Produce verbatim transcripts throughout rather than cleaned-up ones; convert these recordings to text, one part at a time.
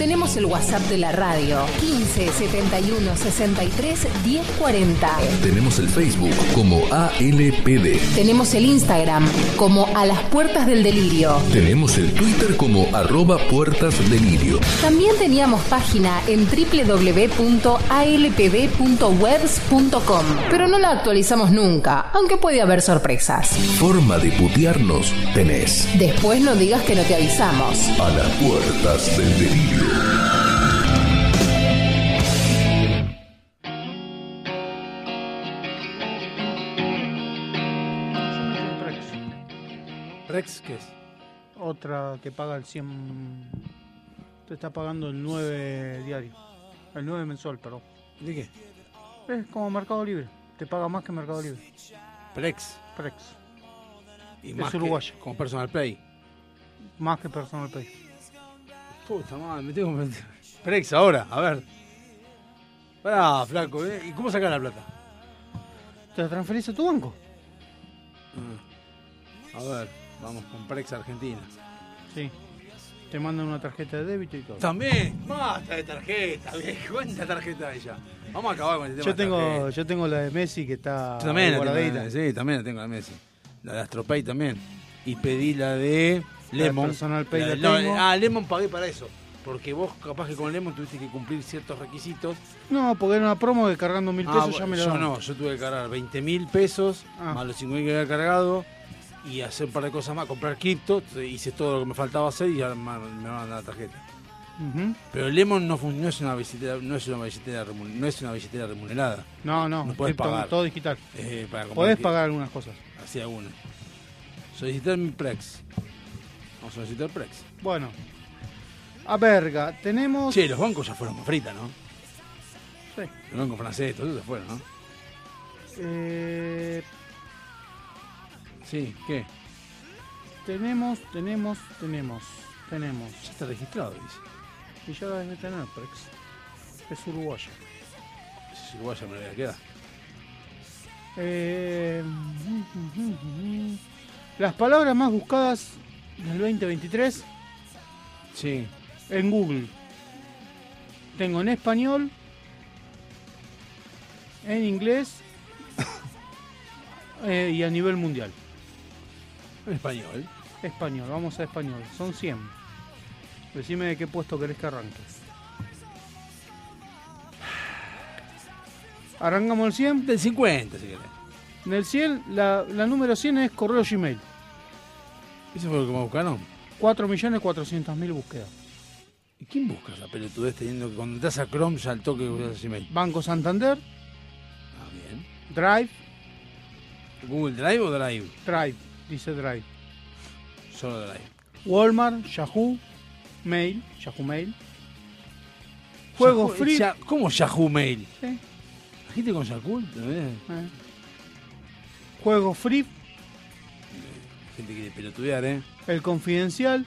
Tenemos el WhatsApp de la radio, quince setenta y uno sesenta y tres diez cuarenta. Tenemos el Facebook como A L P D. Tenemos el Instagram como A las Puertas del Delirio. Tenemos el Twitter como arroba Puertas Delirio. También teníamos página en doble u doble u doble u punto a l p d punto webs punto com, pero no la actualizamos nunca, aunque puede haber sorpresas. Forma de putearnos tenés. Después no digas que no te avisamos. A las Puertas del Delirio. Rex, ¿qué es? Otra que paga el cien. Te está pagando el nueve diario. El nueve mensual, perdón. ¿De qué? Es como Mercado Libre. Te paga más que Mercado Libre. Prex. Prex. Y es más uruguayo. Que, como Personal Play. Más que Personal Pay. Puta madre, me tengo que meter. Prex ahora, a ver. Pará, flaco, ¿eh? ¿Y cómo sacar la plata? ¿Te la transferís a tu banco? Ah. A ver, vamos con Prex Argentina. Sí. Te mandan una tarjeta de débito y todo. También, basta de tarjeta, viejo. ¿Cuánta tarjeta hay ya? Vamos a acabar con el tema yo tengo, de tarjeta. yo tengo la de Messi que está Yo también la guardadita. tengo, sí, también la tengo la de Messi. La de AstroPay también. Y pedí la de Lemon. La Personal Pay la, la no, tengo. Ah, Lemon pagué para eso. Porque vos capaz que con Lemon tuviste que cumplir ciertos requisitos. No, porque era una promo de cargando mil Ah, pesos ya me lo yo dan. no, yo tuve que cargar veinte mil pesos, Ah. más los cinco mil que había cargado, y hacer un par de cosas más, comprar cripto, hice todo lo que me faltaba hacer y ya me, me van a dar la tarjeta. Uh-huh. Pero Lemon no, fun- no es una billetera, no es una billetera, remun- no es una billetera remunerada. No, no, No podés cripto, pagar. todo digital. Eh, para comprar Podés cripto. pagar algunas cosas. Así alguna. Solicitar mi Prex. Vamos a solicitar Prex. Bueno, a verga, tenemos... Che, los bancos ya fueron con frita, ¿no? Sí. Los bancos franceses, todos se fueron, ¿no? Eh, Sí, ¿qué? tenemos, tenemos, tenemos, tenemos. Ya está registrado, dice. Y ya debe tener Prex. Es uruguayo. Si es uruguaya me lo voy a quedar. Eh, las palabras más buscadas del veinte veintitrés Sí. en Google. Tengo en español, en inglés eh, y a nivel mundial. En español. Español, vamos a español. Son cien. Decime de qué puesto querés que arranque. Arrancamos el cien. Del cincuenta, si querés. En el cien, la, la número cien es correo Gmail. ¿Eso fue lo que me buscaron? cuatro millones cuatrocientas mil búsquedas. ¿Y quién busca esa pelotudez teniendo que cuando entras a Chrome ya al toque usas Gmail? Banco Santander, Ah, bien. Drive, ¿Google Drive o Drive? Drive, dice Drive. Solo Drive. Walmart, Yahoo, Mail, Yahoo Mail. Juegos Yahoo- free. Ya- ¿Cómo Yahoo Mail? Sí. ¿La gente con Yahoo? ¿No ves? Eh. Juegos free, Gente que quiere pelotudear, ¿eh? El Confidencial.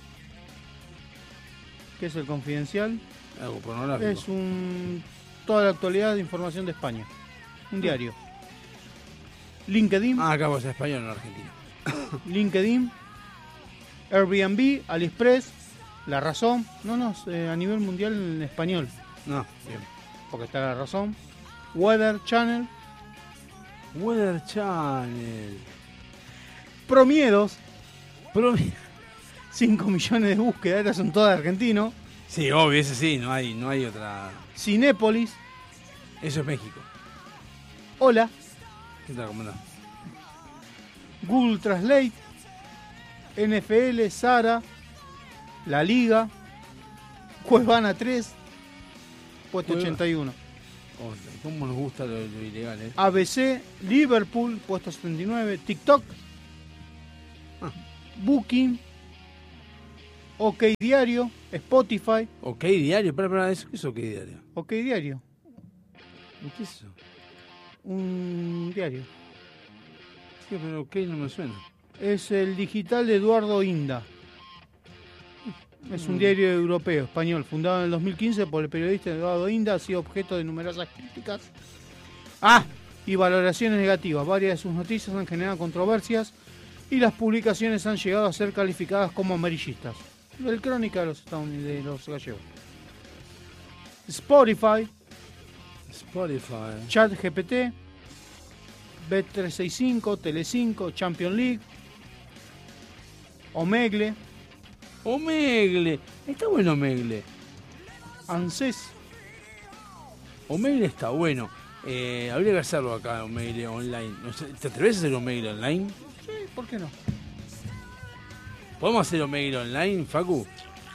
¿Qué es El Confidencial? Algo pornográfico. Es un toda la actualidad de información de España. Un diario. LinkedIn, Ah, acá vos en español en Argentina. LinkedIn, Airbnb, AliExpress, La Razón. No, no, eh, a nivel mundial en español, No, bien. porque está La Razón. Weather Channel, Weather Channel. Promiedos, Pero, cinco millones de búsquedas, estas son todas argentinos. sí, obvio, ese sí, no hay, no hay otra. Cinépolis, Eso es México. Hola, ¿Qué tal, comandante? Google Translate, N F L, Sara, La Liga, Cuevana tres, puesto Cueva- ochenta y uno. Otra. ¿Cómo nos gusta lo, lo ilegal, eh? A B C, Liverpool, puesto setenta y nueve, TikTok, Ah. Booking, OK Diario, Spotify, Ok Diario, espera, espera, ¿eso qué es Ok Diario? OK Diario, ¿Y qué es eso? un diario. Sí, pero ok no me suena. Es el digital de Eduardo Inda. Es un Mm. diario europeo, español, fundado en el dos mil quince por el periodista Eduardo Inda, ha sido objeto de numerosas críticas ah, y valoraciones negativas. Varias de sus noticias han generado controversias y las publicaciones han llegado a ser calificadas como amarillistas. El Crónica de los, estadounidenses, de los gallegos. Spotify, Spotify. ChatGPT, Bet trescientos sesenta y cinco, Telecinco, Champions League, Omegle, Omegle. Está bueno Omegle. ANSES. Omegle está bueno. Eh, habría que hacerlo acá, Omegle online. No sé, ¿te atreves a hacer Omegle online? Sí, ¿por qué no? ¿Podemos hacer Omegle online, Facu?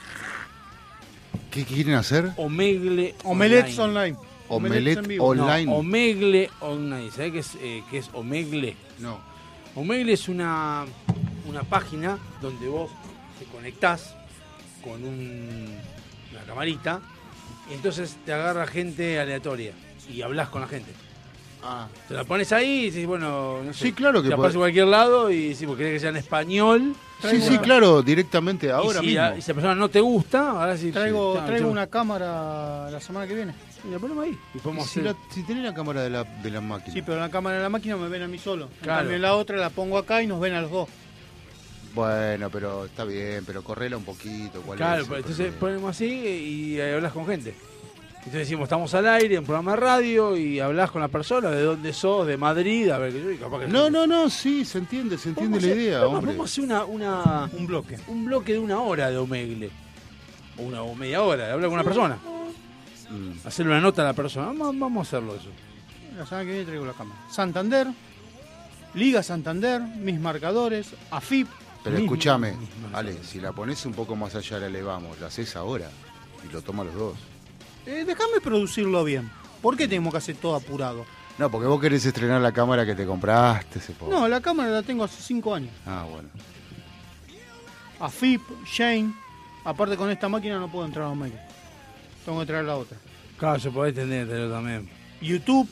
¿Qué quieren hacer? Omegle Omelets online. online. Omelette en vivo. online. No, Omegle online. ¿Sabés qué es, eh, qué es Omegle? No. Omegle es una, una página donde vos te conectás con un, una camarita y entonces te agarra gente aleatoria y hablas con la gente. Ah. Te la pones ahí y dices, bueno, no sé. Sí, claro que te puede- aparece en cualquier lado y si vos querés que sea en español. Sí, sí, claro, directamente ahora y si, mismo. a- y si la persona no te gusta, ahora sí. Traigo, sí, está, traigo chau. una cámara la semana que viene. Y la ponemos ahí. Y Y podemos si, hacer- la- si tenés la cámara de la, de la máquina. Sí, pero la cámara de la máquina me ven a mí solo. En Claro. cambio, en la otra la pongo acá y nos ven a los dos. Bueno, pero está bien, pero correla un poquito. ¿Cuál Claro, es? pues, entonces Porque- ponemos así y ahí hablas con gente. Entonces decimos, estamos al aire en un programa de radio y hablas con la persona, de dónde sos, de Madrid, a ver que yo y capaz que No, no, no, sí, se entiende, se entiende Vamos la a hacer- idea, vamos, hombre. Vamos a hacer una, una, Un bloque. un bloque de una hora de Omegle. O una o media hora, de hablar con una persona. Mm. Hacerle una nota a la persona. Vamos, vamos a hacerlo eso. La semana que viene traigo la cámara. Santander, Liga Santander, mis marcadores, A F I P. Pero Mismo- escúchame, mismo- Ale, si la pones un poco más allá, la elevamos, la haces ahora y lo toma los dos. Eh, déjame producirlo bien. ¿Por qué tenemos que hacer todo apurado? No, porque vos querés estrenar la cámara que te compraste, se puede. No, la cámara la tengo hace cinco años. Ah, bueno. A F I P, Shane. Aparte con esta máquina no puedo entrar a Omegle. Tengo que traer la otra. Claro, se podés tener también. YouTube,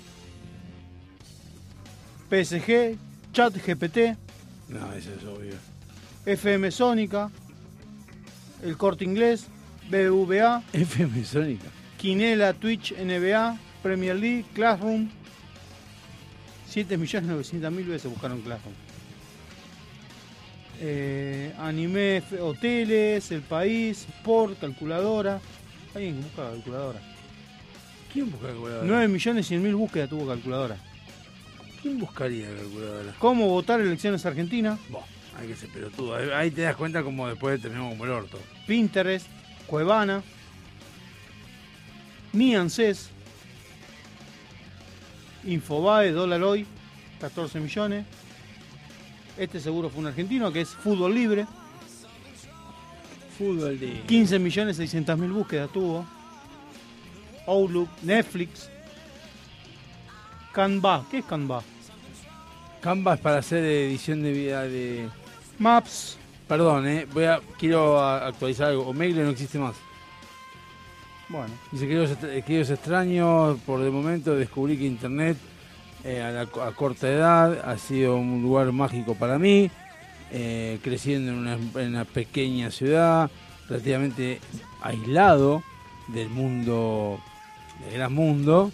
P S G, ChatGPT, No, eso es obvio. F M Sónica, El Corte Inglés, B B V A, F M Sónica. Quinela, Twitch, N B A, Premier League, Classroom. siete millones novecientos mil veces buscaron Classroom. Eh, anime, F- hoteles, El País, Sport, calculadora. Alguien que busca calculadora. ¿Quién busca calculadora? nueve millones cien mil búsquedas tuvo calculadora. ¿Quién buscaría calculadora? ¿Cómo votar elecciones argentinas? Vos, hay que ser pelotudo. Ahí- Ahí te das cuenta como después terminamos como el orto. Pinterest, Cuevana, Mi ANSES, Infobae, Dólar Hoy, catorce millones. Este seguro fue un argentino que es Fútbol Libre, Fútbol de... quince millones seiscientos mil búsquedas tuvo. Outlook, Netflix, Canva, ¿qué es Canva? Canva es para hacer edición de vida de... Maps, Perdón, eh, voy a, quiero a- actualizar algo. Omegle no existe más. bueno, Dice, queridos, est- queridos extraños, por de momento descubrí que Internet eh, a, la- a corta edad ha sido un lugar mágico para mí, eh, creciendo en una, en una pequeña ciudad, relativamente aislado del mundo, del gran mundo.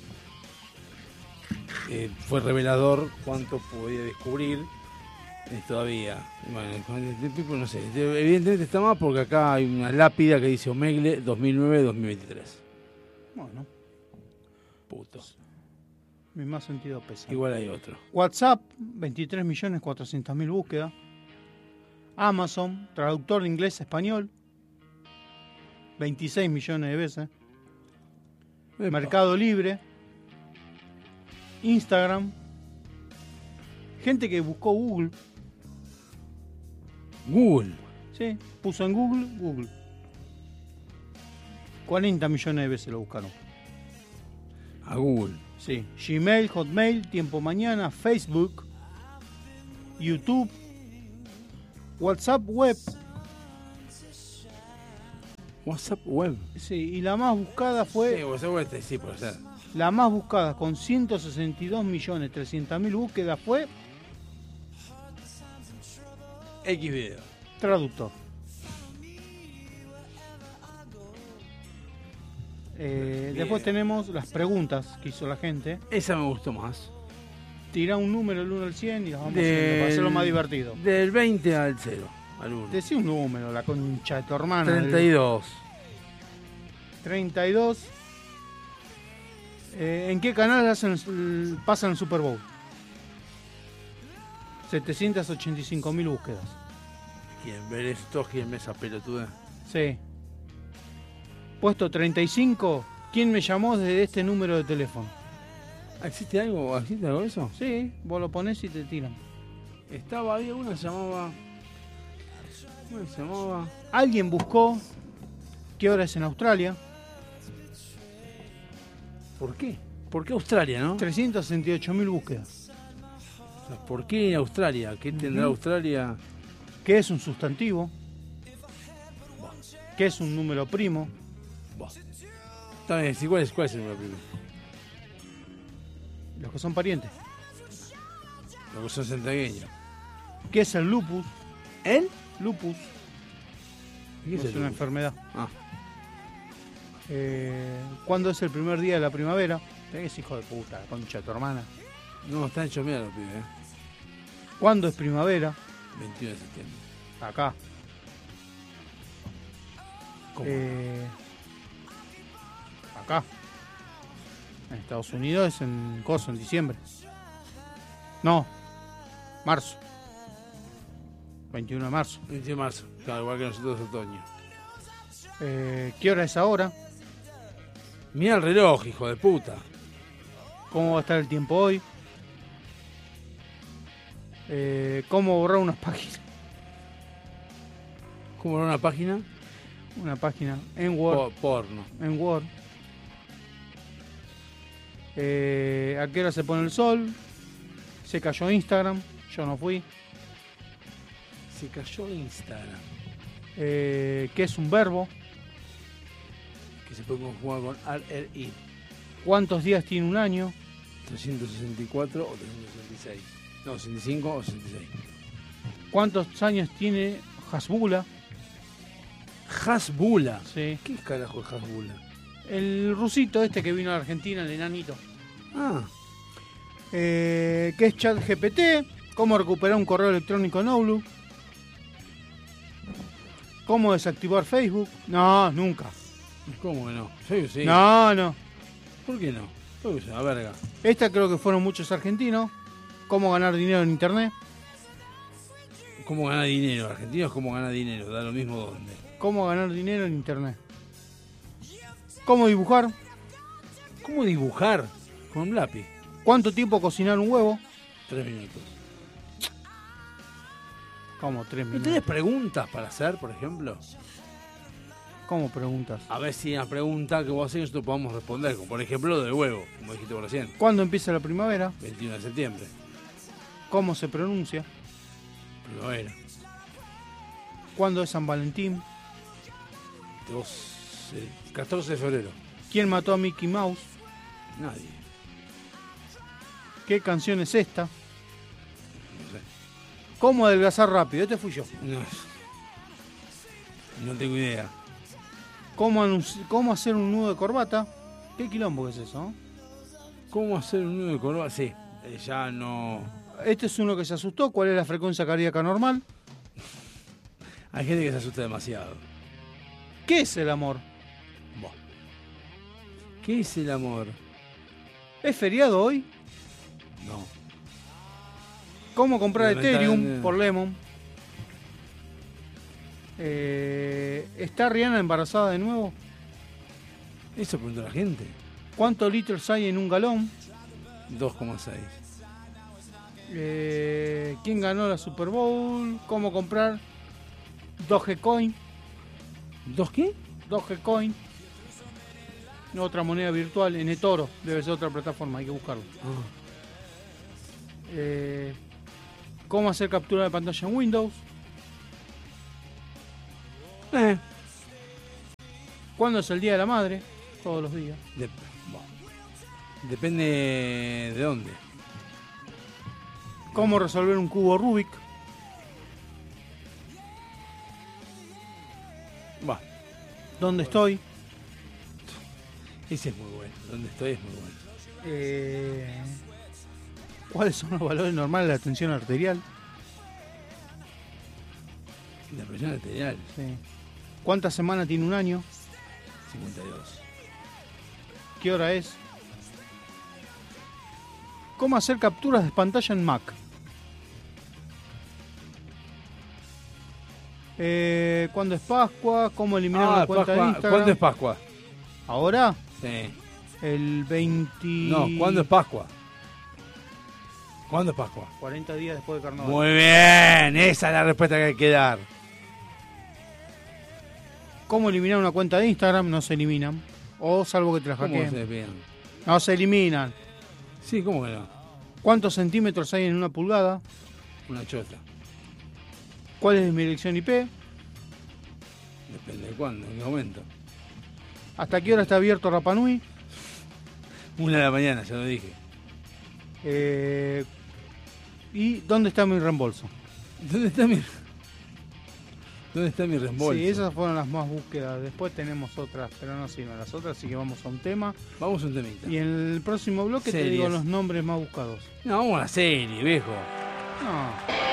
Eh, fue revelador cuánto podía descubrir eh, todavía. Bueno, con este tipo, no sé, evidentemente está más porque acá hay una lápida que dice Omegle dos mil nueve dos mil veintitrés. bueno, Puto. mi más sentido pesa. Igual hay otro. WhatsApp, veintitrés millones cuatrocientos mil búsquedas. Amazon, traductor de inglés a español, veintiséis millones de veces. Epa. Mercado Libre, Instagram, gente que buscó Google, Google. ¿sí? Puso en Google, Google. cuarenta millones de veces lo buscaron. A Google. Sí. Gmail, Hotmail, Tiempo Mañana, Facebook, YouTube, WhatsApp Web. WhatsApp web. Sí, y la más buscada fue Sí, WhatsApp web este sí puede ser. la más buscada con ciento sesenta y dos millones trescientos mil búsquedas fue X video. traductor. Eh, Bien. después tenemos las preguntas que hizo la gente. Esa me gustó más. Tira un número del uno al cien y las vamos haciendo para hacerlo más divertido. Del veinte al cero. Al uno. Decí un número, la concha de tu hermana. treinta y dos. treinta y dos. Eh, ¿En qué canal hacen el- pasan el Super Bowl? setecientas ochenta y cinco mil búsquedas. ¿Quién ver esto? ¿Quién ve esa pelotuda? Sí. Puesto treinta y cinco. ¿Quién me llamó desde este número de teléfono? Ah, ¿Existe algo? ¿Existe algo de eso? Sí, vos lo ponés y te tiran. Estaba, había una que se llamaba. ¿Cómo se llamaba? Alguien buscó qué hora es en Australia. ¿Por qué? ¿Por qué Australia, no? trescientas sesenta y ocho mil búsquedas. O sea, ¿por qué Australia? ¿Qué tendrá Ujú. Australia? ¿Qué es un sustantivo? ¿Qué es un número primo? Está bien, sí, ¿cuál es, cuál es el número primero? Los que son parientes. Los que son santiagueños. ¿Qué es el lupus? ¿El? Lupus. ¿Qué Es, es el una lupus? enfermedad. Ah, Eh, ¿Cuándo es el primer día de la primavera? Es hijo de puta, la concha de tu hermana. no, están hechos mierda los pibes, ¿eh? ¿Cuándo es primavera? veintiuno de septiembre. Acá. ¿Cómo? Eh, acá. En Estados Unidos es en coso, en diciembre. No, marzo. veintiuno de marzo. veintiuno de marzo. Claro, igual que nosotros otoño. Eh, ¿Qué hora es ahora? Mira el reloj, hijo de puta. ¿Cómo va a estar el tiempo hoy? Eh, ¿Cómo borrar unas páginas? ¿Cómo era una página? Una página en Word. Po- porno. En Word. Eh, ¿A qué hora se pone el sol? Se cayó Instagram. Yo no fui. Se cayó Instagram. Eh, ¿Qué es un verbo? Que se puede conjugar con R R I. ¿Cuántos días tiene un año? trescientos sesenta y cuatro o trescientos sesenta y seis. No, sesenta y cinco o sesenta y seis. ¿Cuántos años tiene Hasbula? Hasbula. Sí. ¿Qué carajo es Hasbula? El rusito este que vino a Argentina, el enanito. Ah, Eh, ¿Qué es ChatGPT? ¿Cómo recuperar un correo electrónico en Outlook? ¿Cómo desactivar Facebook? No, nunca. ¿cómo que no? Sí, sí. No, no. ¿Por qué no? Porque es una verga. Esta creo que fueron muchos argentinos. ¿Cómo ganar dinero en internet? ¿Cómo ganar dinero? Argentinos, ¿cómo ganar dinero? Da lo mismo dónde. ¿Cómo ganar dinero en internet? ¿Cómo dibujar? ¿Cómo dibujar? Con un lápiz. ¿Cuánto tiempo cocinar un huevo? Tres minutos. ¿Cómo? Tres ¿No minutos. tenés preguntas para hacer, por ejemplo? ¿Cómo preguntas? A ver si una pregunta que vos haces nosotros podamos responder. Como por ejemplo lo del huevo, como dijiste vos recién. ¿Cuándo empieza la primavera? veintiuno de septiembre. ¿Cómo se pronuncia? Primavera. ¿Cuándo es San Valentín? Dos, eh, catorce de febrero. ¿Quién mató a Mickey Mouse? Nadie. ¿Qué canción es esta? No sé. ¿Cómo adelgazar rápido? Este fui yo. No, no tengo idea. ¿Cómo, anunci- ¿Cómo hacer un nudo de corbata? ¿Qué quilombo es eso? ¿No? ¿Cómo hacer un nudo de corbata? Sí, eh, ya no. Este es uno que se asustó. ¿Cuál es la frecuencia cardíaca normal? Hay gente que se asusta demasiado. ¿Qué es el amor? Buah. ¿Qué es el amor? ¿Es feriado hoy? No. ¿Cómo comprar Lamentablemente Ethereum no. por Lemon? Eh, ¿Está Rihanna embarazada de nuevo? Eso preguntó la gente. ¿Cuántos litros hay en un galón? dos coma seis. Eh, ¿Quién ganó la Super Bowl? ¿Cómo comprar Dogecoin? ¿Dos qué? Dogecoin. Otra moneda virtual en eToro. Debe ser otra plataforma, hay que buscarlo. Ah. Eh, ¿Cómo hacer captura de pantalla en Windows? Eh. ¿Cuándo es el Día de la Madre? Todos los días. De- buah. Depende de dónde. ¿Cómo resolver un cubo Rubik? Va. ¿Dónde estoy? Ese es muy bueno. Donde estoy es muy bueno. Eh, ¿Cuáles son los valores normales de la tensión arterial? La presión arterial, Sí. ¿Cuántas semanas tiene un año? cincuenta y dos. ¿Qué hora es? ¿Cómo hacer capturas de pantalla en Mac? Eh, ¿Cuándo es Pascua? ¿Cómo eliminar Ah, una cuenta Pascua. de Instagram? ¿Cuándo es Pascua? ¿Ahora? Sí. El veinte... No, ¿cuándo es Pascua? ¿Cuándo es Pascua? cuarenta días después de Carnaval. Muy bien, esa es la respuesta que hay que dar. ¿Cómo eliminar una cuenta de Instagram? No se eliminan. O salvo que te la ¿Cómo hackeen. se bien? No se eliminan. Sí, ¿cómo que no? ¿Cuántos centímetros hay en una pulgada? Una chota. ¿Cuál es mi dirección I P? Depende de cuándo, en qué momento. ¿Hasta qué hora está abierto Rapa Nui? Una de la mañana, ya lo dije. Eh, ¿Y dónde está mi reembolso? ¿Dónde está mi, ¿Dónde está mi reembolso? Sí, esas fueron las más búsquedas. Después tenemos otras, pero no sirven las otras, así que vamos a un tema. Vamos a un temita. Y en el próximo bloque Series. te digo los nombres más buscados. No, vamos a la serie, viejo. No.